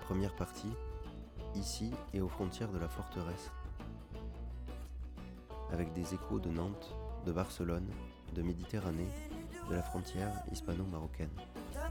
première partie, ici et aux frontières de la forteresse, avec des échos de Nantes, de Barcelone, de Méditerranée, de la frontière hispano-marocaine.